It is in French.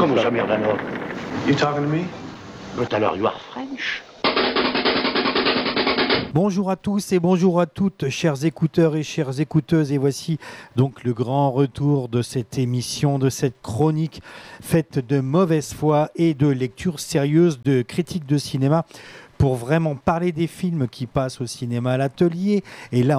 Comment ça, merde alors? You talking to me? But alors, you are French? Bonjour à tous et bonjour à toutes, chers écouteurs et chères écouteuses. Et voici donc le grand retour de cette émission, de cette chronique faite de mauvaise foi et de lecture sérieuse de critiques de cinéma pour vraiment parler des films qui passent au cinéma à l'atelier. Et là,